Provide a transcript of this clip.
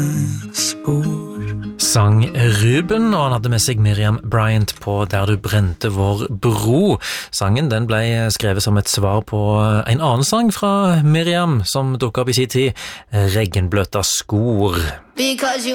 Sang Ruben, og han hadde med seg Miriam Bryant på Der du brente vår bro. Sangen den ble skrevet som et svar på en annen sang fra Miriam som dukket opp i sin tid, Regnbløta skor.